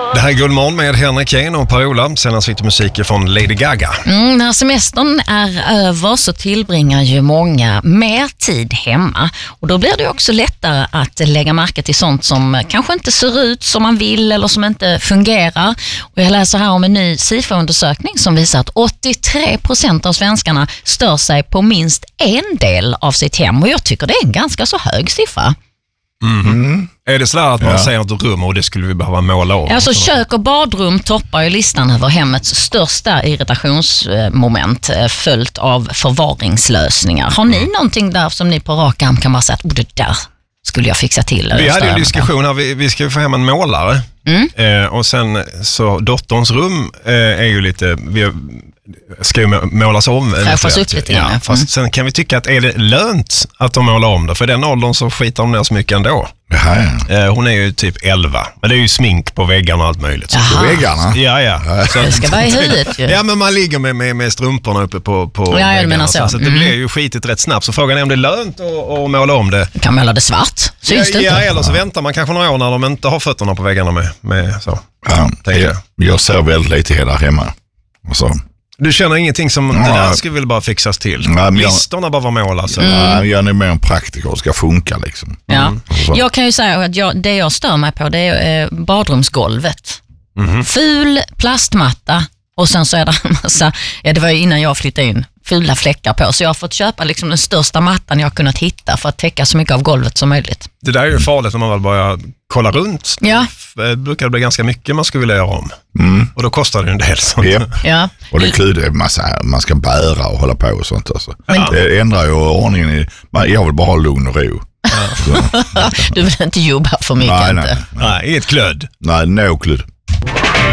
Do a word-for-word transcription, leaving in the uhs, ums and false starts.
Det här är Guldmorgon med Henrik Kane och Per-Ola. Senast fick musik från Lady Gaga. Mm, när semestern är över så tillbringar ju många mer tid hemma. Och då blir det också lättare att lägga märke till sånt som kanske inte ser ut som man vill eller som inte fungerar. Och jag läser här om en ny SIFO-undersökning som visar att åttiotre procent av svenskarna stör sig på minst en del av sitt hem. Och jag tycker det är en ganska så hög siffra. Mm. Mm. Är det sådär att man ja. säger något rum och det skulle vi behöva måla om? Alltså kök och badrum toppar ju listan över hemmets största irritationsmoment, följt av förvaringslösningar. Har ni mm. någonting där som ni på rak arm kan bara säga att oh, det där skulle jag fixa till? Vi hade ju diskussion här, vi, vi ska ju få hem en målare. Mm. Eh, och sen så dotterns rum eh, är ju lite... Vi, ska ju målas om. Fast upp lite ja, fast mm. sen kan vi tycka att är det lönt att de målar om det? För den åldern så skitar de ner så mycket ändå. Jaha, ja. eh, hon är ju typ elva. Men det är ju smink på väggarna och allt möjligt. På väggarna? Ja, ja. Så det ska vara i huvudet ju. Ja, men man ligger med, med, med strumporna uppe på, på ja, väggarna. Så, så mm. det blir ju skitigt rätt snabbt. Så frågan är om det är lönt att, att måla om det. Du kan måla det svart. Syns ja, det ja, inte? eller så väntar man kanske några år när de inte har fötterna på väggarna med, med så. Ja, jag, jag ser väldigt lite hela hemma. Och så. Du känner ingenting som ja. det där skulle väl bara fixas till? Ja, listorna jag, bara var målas? Mm. Ja, jag är mer en praktiker och ska funka liksom. Ja. Mm. Jag kan ju säga att jag, det jag stör mig på det är eh, badrumsgolvet. Mm. Ful plastmatta och sen så är det en massa, ja det var ju innan jag flyttade in, fula fläckar på. Så jag har fått köpa liksom den största mattan jag har kunnat hitta för att täcka så mycket av golvet som möjligt. Det där är ju farligt när man väl börjar kolla runt. Ja. Det brukar bli ganska mycket man skulle vilja göra om. Mm. Och då kostar det en del sånt. Yep. Ja. Och det kluder en massa, man ska bära och hålla på och sånt. Alltså. Men, det ändrar ju ordningen. I, jag vill bara ha lugn och ro. Ja. Du vill inte jobba för mycket. Nej, inte. nej, nej. nej inget klöd. Nej, no klöd.